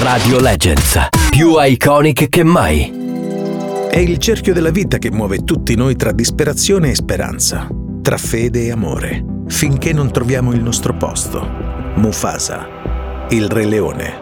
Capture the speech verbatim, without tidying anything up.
Radio Legends, più iconic che mai. È il cerchio della vita che muove tutti noi tra disperazione e speranza, tra fede e amore, finché non troviamo il nostro posto. Mufasa, il Re Leone.